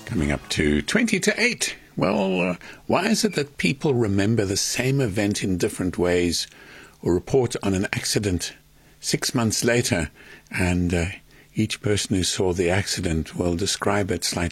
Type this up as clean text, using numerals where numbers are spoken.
Coming up to 20 to 8. Well, why is it that people remember the same event in different ways or report on an accident 6 months later and each person who saw the accident will describe it slightly